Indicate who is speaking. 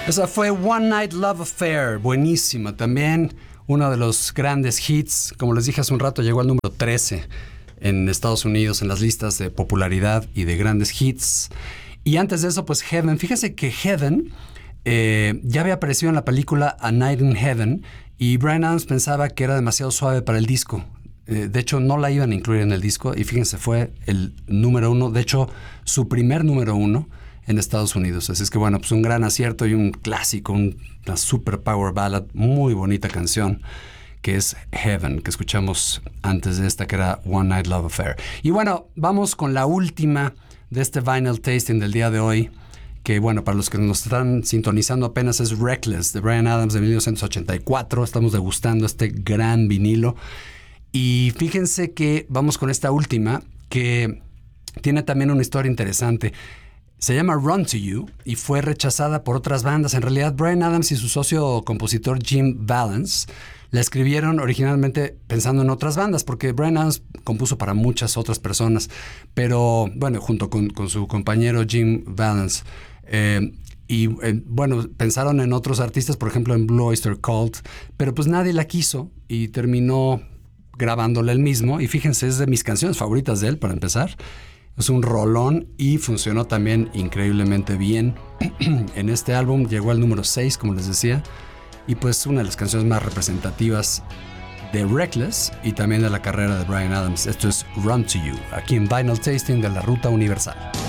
Speaker 1: Esa fue One Night Love Affair, buenísima también, uno de los grandes hits. Como les dije hace un rato, llegó al número 13 en Estados Unidos en las listas de popularidad y de grandes hits. Y antes de eso, pues Heaven. Fíjese que Heaven ya había aparecido en la película A Night in Heaven y Bryan Adams pensaba que era demasiado suave para el disco. De hecho, no la iban a incluir en el disco y fíjense, fue el número 1, de hecho, su primer número 1 en Estados Unidos. Así es que bueno, pues un gran acierto y un clásico, una super power ballad, muy bonita canción, que es Heaven, que escuchamos antes de esta, que era One Night Love Affair. Y bueno, vamos con la última de este Vinyl Tasting del día de hoy, que bueno, para los que nos están sintonizando apenas, es Reckless, de Bryan Adams, de 1984. Estamos degustando este gran vinilo. Y fíjense que vamos con esta última, que tiene también una historia interesante. Se llama Run to You y fue rechazada por otras bandas. En realidad, Bryan Adams y su socio compositor Jim Vallance la escribieron originalmente pensando en otras bandas, porque Bryan Adams compuso para muchas otras personas, pero bueno, junto con su compañero Jim Vallance. Bueno, pensaron en otros artistas, por ejemplo en Blue Oyster Cult, pero pues nadie la quiso y terminó grabándola él mismo. Y fíjense, es de mis canciones favoritas de él, para empezar. Es un rolón y funcionó también increíblemente bien. En este álbum llegó al número 6, como les decía, y pues una de las canciones más representativas de Reckless y también de la carrera de Bryan Adams. Esto es Run to You, aquí en Vinyl Tasting de la Ruta Universal.